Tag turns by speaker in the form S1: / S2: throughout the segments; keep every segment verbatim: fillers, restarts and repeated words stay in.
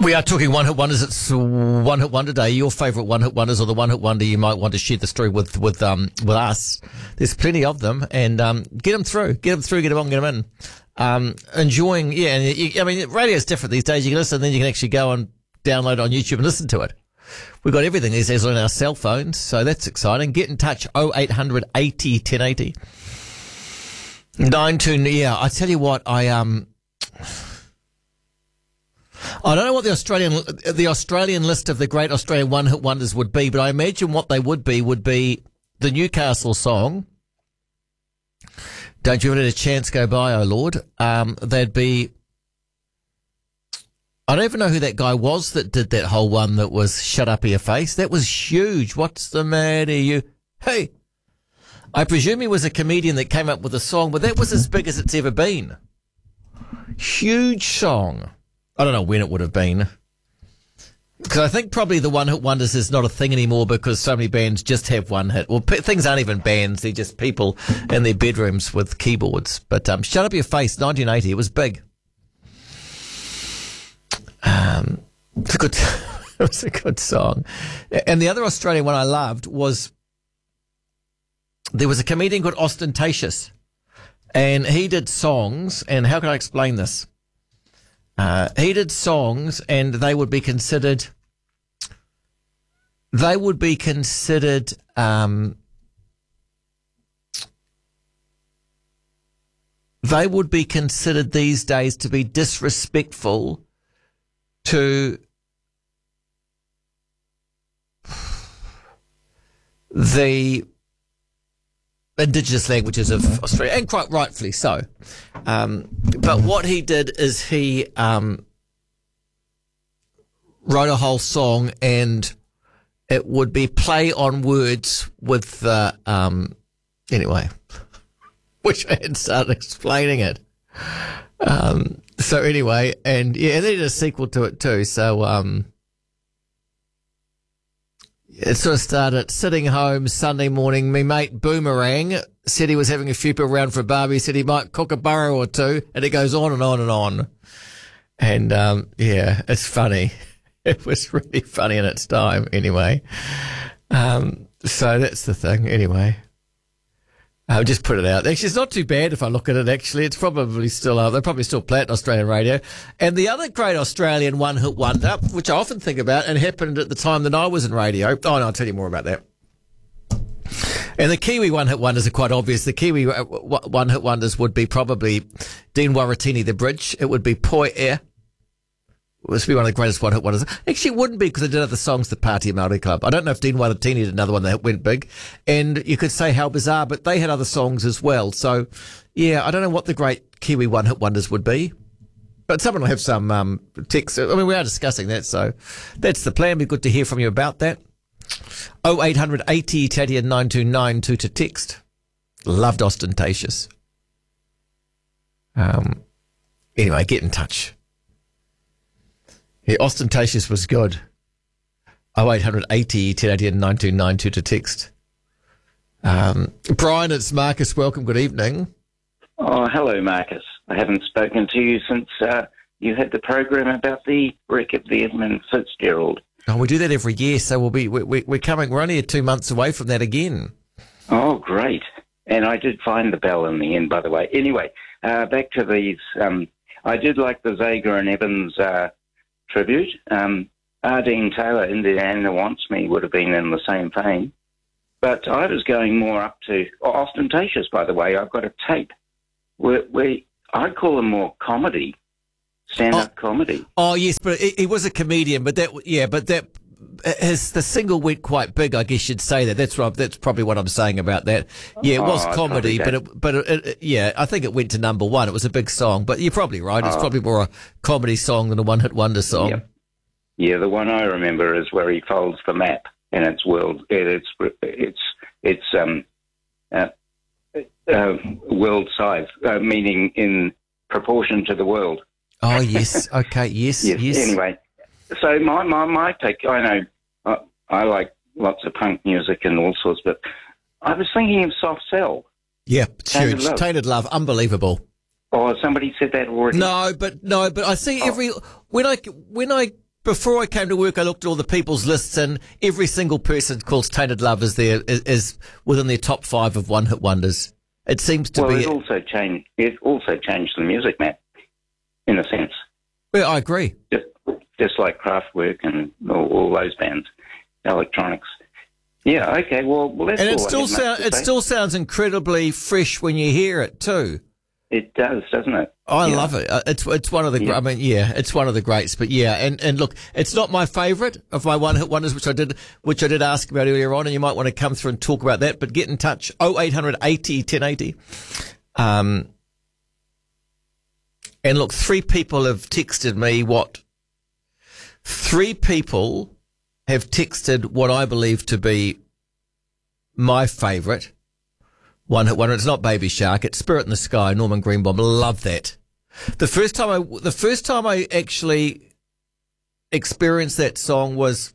S1: We are talking one-hit wonders. It's one-hit wonder day. Your favourite one-hit wonders, or the one-hit wonder you might want to share the story with with um with us. There's plenty of them, and um get them through, get them through, get them on, get them in. Um, enjoying, yeah. And you, I mean, radio's different these days. You can listen, then you can actually go and download it on YouTube and listen to it. We've got everything these days on our cell phones, so that's exciting. Get in touch, oh eight hundred eighty ten eighty. Nine two. Yeah, I tell you what, I um. I don't know what the Australian the Australian list of the great Australian one-hit wonders would be, but I imagine what they would be would be the Newcastle song, "Don't You Ever Let a Chance Go By, Oh Lord." Um, they'd be... I don't even know who that guy was that did that whole one that was "Shut Up Your Face." That was huge. What's the matter, you? Hey! I presume he was a comedian that came up with a song, but that was as big as it's ever been. Huge song. I don't know when it would have been. Because I think probably the one-hit wonders is not a thing anymore because so many bands just have one hit. Well, p- things aren't even bands. They're just people in their bedrooms with keyboards. But um, "Shut Up Your Face," nineteen eighty, it was big. Um, it's a good, it was a good song. And the other Australian one I loved was, there was a comedian called Ostentatious. And he did songs, and how can I explain this? Uh, he did songs, and they would be considered, they would be considered, um, they would be considered these days to be disrespectful to the Indigenous languages of Australia, and quite rightfully so. Um, but what he did is he um, wrote a whole song, and it would be play on words with the, um, anyway, wish I had started explaining it. Um, so anyway, and yeah, and they did a sequel to it too. So, um, it sort of started sitting home Sunday morning. Me mate Boomerang said he was having a few people around for a barbie. He said he might cook a burrow or two, and it goes on and on and on. And, um, yeah, it's funny. It was really funny in its time anyway. Um, so that's the thing anyway. I'll just put it out. Actually, it's not too bad if I look at it, actually. It's probably still, uh, they're probably still playing on Australian radio. And the other great Australian one-hit wonder, which I often think about and happened at the time that I was in radio. Oh, no, I'll tell you more about that. And the Kiwi one-hit wonders are quite obvious. The Kiwi one-hit wonders would be probably Dean Waratini, The Bridge. It would be Poi Air. It would be one of the greatest one-hit wonders. Actually, it wouldn't be because they did other songs, The Party Māori Club. I don't know if Dean Waratini did another one that went big. And you could say How Bizarre, but they had other songs as well. So, yeah, I don't know what the great Kiwi one-hit wonders would be. But someone will have some um, text. I mean, we are discussing that, so that's the plan. It'd be good to hear from you about that. oh eight hundred eighty Teddy and nine two nine two to text. Loved Ostentatious. Um. Anyway, get in touch. Yeah, Ostentatious was good. oh eight hundred eighty ten eighty and nine two nine two to text. Um, Brian, it's Marcus. Welcome. Good evening.
S2: Oh, hello, Marcus. I haven't spoken to you since uh, you had the program about the wreck of the Edmund Fitzgerald.
S1: Oh, we do that every year, so we'll be we, we're coming. We're only two months away from that again.
S2: Oh, great! And I did find the bell in the end, by the way. Anyway, uh, back to these. Um, I did like the Zager and Evans uh, tribute. Um, Ardeen Taylor, Indiana Wants Me, would have been in the same vein. But I was going more up to oh, Ostentatious, by the way. I've got a tape where, where I call them more comedy, stand-up oh, comedy.
S1: Oh, yes, but he, he was a comedian, but that, yeah, but that, his, the single went quite big, I guess you'd say that. That's right, that's probably what I'm saying about that. Yeah, it was
S2: oh,
S1: comedy, but it, but it, it, yeah, I think it went to number one. It was a big song, but you're probably right. It's oh. probably more a comedy song than a one-hit wonder song.
S2: Yep. Yeah, the one I remember is where he folds the map, and it's world, it's it's it's um uh, uh, world size, uh, meaning in proportion to the world.
S1: Oh yes, okay, yes,
S2: yes,
S1: yes.
S2: Anyway, so my my my take, I know I, I like lots of punk music and all sorts, but I was thinking of Soft Cell.
S1: Yeah, it's huge. Love. Tainted Love, unbelievable.
S2: Oh, somebody said that already.
S1: No, but no, but I see every oh. when I when I. before I came to work, I looked at all the people's lists, and every single person called Tainted Love is there is, is within their top five of one hit wonders. It seems to
S2: well,
S1: be.
S2: It also changed. It also changed the music, Matt, in a sense.
S1: Yeah, I agree.
S2: Just, just like Kraftwerk and all, all those bands, electronics. Yeah. Okay. Well, well that's
S1: and it
S2: all
S1: still
S2: I have much
S1: sounds.
S2: to
S1: It
S2: say.
S1: still sounds incredibly fresh when you hear it too.
S2: It does, doesn't it?
S1: I
S2: Yeah.
S1: love it. Uh, It's it's one of the.
S2: Yeah.
S1: I mean, yeah, it's one of the greats. But yeah, and, and look, it's not my favourite of my one hit wonders, which I did which I did ask about earlier on, and you might want to come through and talk about that. But get in touch oh eight hundred eighty ten eighty. Um, and look, three people have texted me what. Three people have texted what I believe to be my favourite. One hit wonder. It's not Baby Shark. It's Spirit in the Sky. Norman Greenbaum. Love that. The first time I, the first time I actually experienced that song was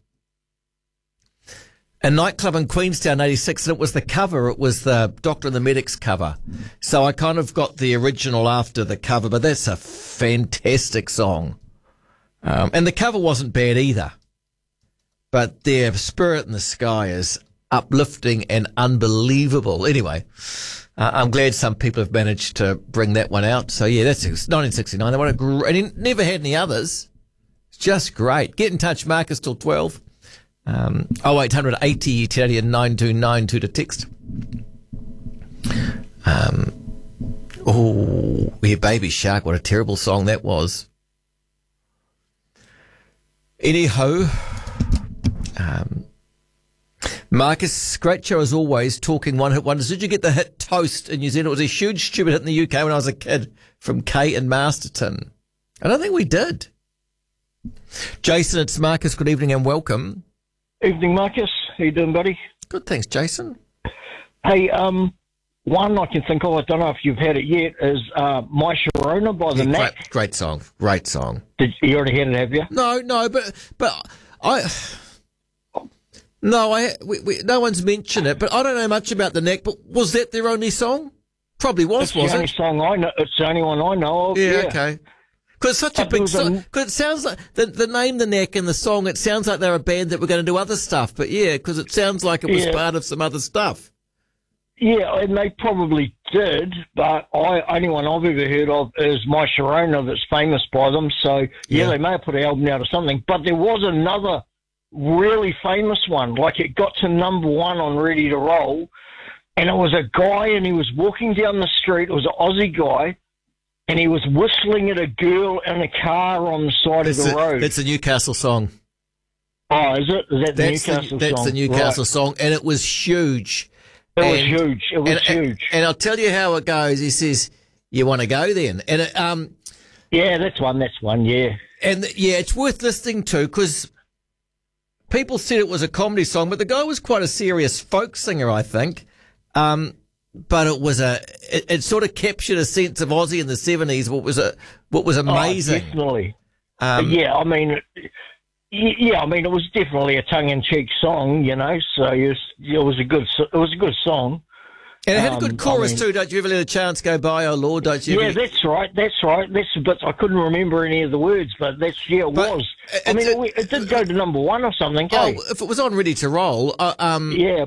S1: a nightclub in Queenstown, eighty-six, and it was the cover. It was the Doctor and the Medics cover. So I kind of got the original after the cover, but that's a fantastic song. Um, and the cover wasn't bad either. But their Spirit in the Sky is uplifting and unbelievable. Anyway, uh, I'm glad some people have managed to bring that one out. So yeah, that's nineteen sixty-nine. They won a great, and never had any others. It's just great. Get in touch, Marcus, till twelve. Um, oh eight hundred eighty ten eighty and nine two nine two to text. Um, oh, yeah, Baby Shark. What a terrible song that was. Anyhow, um, Marcus, great show as always, talking one hit wonders. Did you get the hit Toast in New Zealand? It was a huge stupid hit in the U K when I was a kid from Kate and Masterton. I don't think we did. Jason, it's Marcus. Good evening and welcome.
S3: Evening, Marcus. How you doing, buddy?
S1: Good, thanks, Jason.
S3: Hey, um, one I can think of, I don't know if you've had it yet, is uh, My Sharona by the
S1: Yeah,
S3: Knack.
S1: great, great song. Great song.
S3: Did you already had it, have you?
S1: No, no, but but I no, I we, we, no one's mentioned it, but I don't know much about the Knack. But was that their only song? Probably was,
S3: It's
S1: was
S3: the only
S1: it?
S3: song I know. It's the only one I know of.
S1: Yeah,
S3: Yeah,
S1: okay. Because such a
S3: But
S1: big
S3: there was
S1: song.
S3: a-
S1: Because it sounds like the the name, the Knack, and the song. It sounds like they're a band that were going to do other stuff. But yeah, because it sounds like it was
S3: Yeah.
S1: part of some other stuff.
S3: Yeah, and they probably did, but I only one I've ever heard of is My Sharona that's famous by them. So, yeah,
S1: Yeah.
S3: they may have put an album out or something. But there was another really famous one. Like, it got to number one on Ready to Roll, and it was a guy, and he was walking down the street. It was an Aussie guy, and he was whistling at a girl in a car on the side
S1: That's
S3: of the
S1: a,
S3: road.
S1: that's a Newcastle song.
S3: Oh, is it? Is that the
S1: That's
S3: Newcastle
S1: the, that's
S3: song?
S1: the Newcastle
S3: Right.
S1: song, and it was huge.
S3: It was
S1: And-
S3: huge. It was
S1: and,
S3: huge.
S1: And I'll tell you how it goes. He says, "You want to go then?" And it, um,
S3: yeah, that's one. That's one. Yeah.
S1: and yeah, it's worth listening to because people said it was a comedy song, but the guy was quite a serious folk singer, I think. Um, but it was a, it, it sort of captured a sense of Aussie in the seventies. What was a, what was amazing.
S3: Oh, definitely.
S1: Um,
S3: yeah, I mean, y- yeah, I mean, it was definitely a tongue-in-cheek song, you know. So it was, it was a good, so- it was a good song.
S1: and it had a
S3: um,
S1: good chorus
S3: I mean-
S1: too. Don't you ever let a chance go by, oh Lord? Don't you?
S3: Yeah,
S1: ever-
S3: that's right. That's right. That's but I couldn't remember any of the words, but that's yeah, it
S1: But
S3: was.
S1: it-
S3: I mean,
S1: it-
S3: it, it did go to number one or something.
S1: oh,
S3: eh?
S1: if it was on Ready to Roll, uh, um,
S3: Yeah.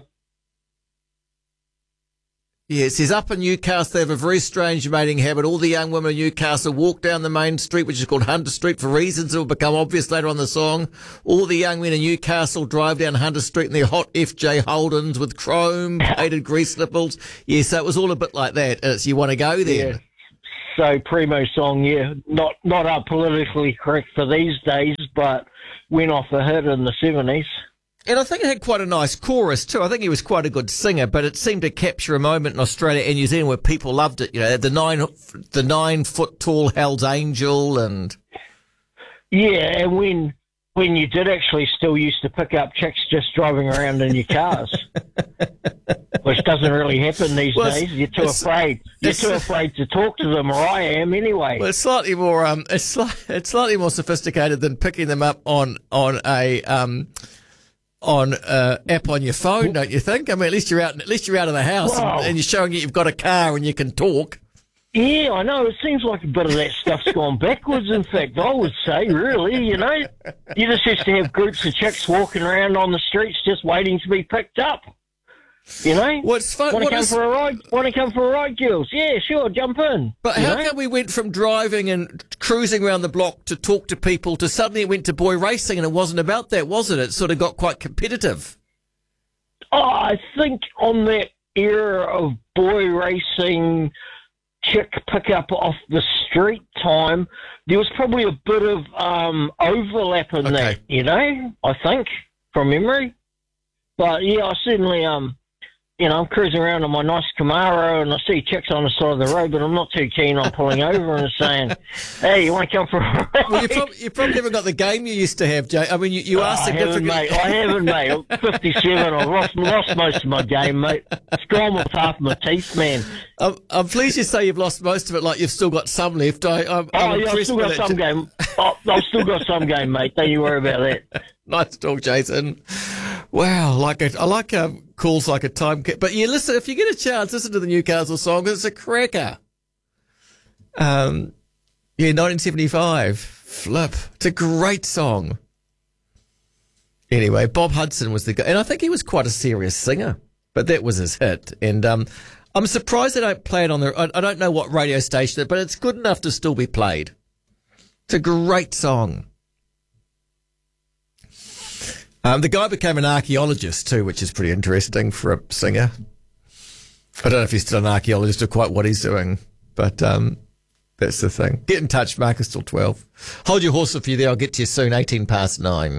S1: Yeah, it says up in Newcastle they have a very strange mating habit. All the young women in Newcastle walk down the main street, which is called Hunter Street, for reasons that will become obvious later on in the song. All the young men in Newcastle drive down Hunter Street in their hot F J Holdens with chrome painted grease nipples. Yeah, so it was all a bit like that. Uh, so you want to go there?
S3: Yeah. So primo song, yeah, not not uh, politically correct for these days, but went off a hit in the seventies.
S1: And I think it had quite a nice chorus too. I think he was quite a good singer, but it seemed to capture a moment in Australia and New Zealand where people loved it. You know, the nine, the nine foot tall Hell's Angel, and
S3: Yeah, and when when you did actually still used to pick up chicks just driving around in your cars, which doesn't really happen these
S1: Well, it's-
S3: days. You're too
S1: it's-
S3: afraid. You're
S1: it's-
S3: too afraid to talk to them, or I am anyway.
S1: well, it's slightly more, um, it's, sli- it's slightly more sophisticated than picking them up on on a um, on uh, app on your phone, don't you think? I mean, at least you're out, at least you're out of the house,
S3: Wow.
S1: and, and you're showing that you've got a car and you can talk.
S3: Yeah, I know. It seems like a bit of that stuff's gone backwards, in fact, I would say, really, you know. You just used to have groups of chicks walking around on the streets just waiting to be picked up. You know?
S1: What's fun?
S3: Want to
S1: What
S3: come
S1: is,
S3: for a ride? Want to come for a ride, girls? Yeah, sure, jump in.
S1: but
S3: you
S1: how
S3: know?
S1: come we went from driving and cruising around the block to talk to people to suddenly it went to boy racing, and it wasn't about that, was it? It sort of got quite competitive.
S3: Oh, I think on that era of boy racing, chick pick up off the street time, there was probably a bit of um, overlap in
S1: Okay.
S3: that, you know, I think, from memory. But yeah, I certainly, um, you know, I'm cruising around on my nice Camaro and I see chicks on the side of the road, but I'm not too keen on pulling over and saying, hey, you want to come for a ride?
S1: Well, you, prob- you probably haven't got the game you used to have, Jay. I mean, you, you are
S3: I haven't,
S1: significant.
S3: mate. I haven't, mate. I'm fifty-seven. I've lost, lost most of my game, mate. It's gone with half my teeth, man.
S1: I'm, I'm pleased you say you've lost most of it, like you've still got some left. I, I'm,
S3: Oh,
S1: I'm
S3: yeah, I've
S1: impressed
S3: still
S1: with
S3: got
S1: it.
S3: some game. Oh, I've still got some game, mate. Don't you worry about that.
S1: Nice talk, Jason. Wow, like a, I like um, calls like a time. Ca- but you listen, if you get a chance, listen to the Newcastle song. It's a cracker. Um, yeah, nineteen seventy-five. Flip. It's a great song. Anyway, Bob Hudson was the guy, and I think he was quite a serious singer, but that was his hit. And um, I'm surprised they don't play it on their. I, I don't know what radio station, it, but it's good enough to still be played. It's a great song. Um, the guy became an archaeologist too, which is pretty interesting for a singer. I don't know if he's still an archaeologist or quite what he's doing, but um, that's the thing. Get in touch, Marcus, till twelve. Hold your horse for you there. I'll get to you soon, eighteen past nine.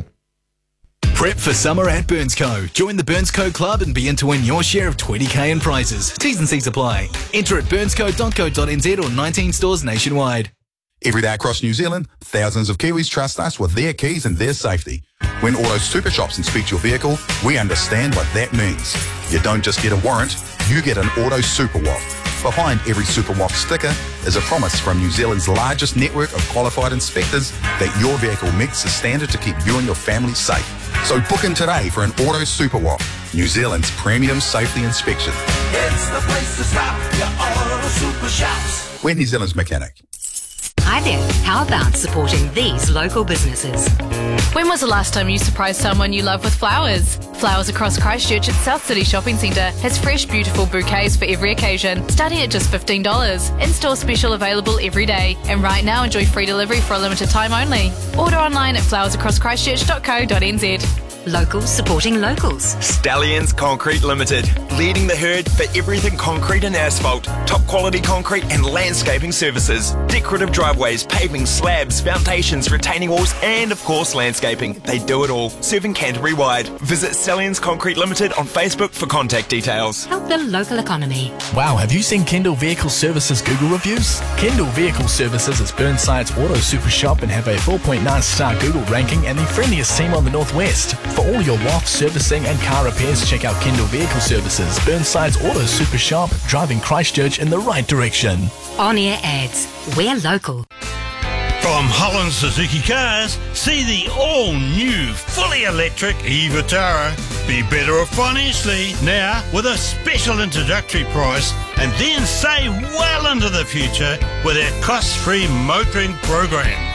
S4: Prep for summer at Burnsco. Join the Burnsco Club and begin to win your share of twenty K in prizes. T's and C's apply. Enter at burnsco dot co dot n z or nineteen stores nationwide.
S5: Every day across New Zealand, thousands of Kiwis trust us with their keys and their safety. When Auto Super Shops inspect your vehicle, we understand what that means. You don't just get a warrant, you get an Auto Super W A F. Behind every Super W A F sticker is a promise from New Zealand's largest network of qualified inspectors that your vehicle meets the standard to keep you and your family safe. So book in today for an Auto Super W A F, New Zealand's premium safety inspection.
S6: It's the place to stop, your Auto Super Shops.
S5: We're New Zealand's mechanic.
S7: Hi there. How about supporting these local businesses?
S8: When was the last time you surprised someone you love with flowers? Flowers Across Christchurch at South City Shopping Centre has fresh, beautiful bouquets for every occasion, starting at just fifteen dollars. In-store special available every day. And right now, enjoy free delivery for a limited time only. Order online at flowers across christchurch dot co dot n z.
S7: Locals supporting locals.
S9: Stallions Concrete Limited, leading the herd for everything concrete and asphalt, top quality concrete and landscaping services, decorative driveways, paving, slabs, foundations, retaining walls, and of course landscaping. They do it all, serving Canterbury wide. Visit Stallions Concrete Limited on Facebook for contact details.
S7: Help the local economy.
S4: Wow, have you seen Kendall Vehicle Services Google reviews? Kendall Vehicle Services is Burnside's auto super shop and have a four point nine star Google ranking and the friendliest team on the Northwest. For all your W A F servicing and car repairs, check out Kendall Vehicle Services, Burnside's auto super shop, driving Christchurch in the right direction.
S7: On-air ads. We're local.
S10: From Holland Suzuki Cars, see the all-new, fully electric e-Vitara. Be better off financially now with a special introductory price and then save well into the future with our cost-free motoring program.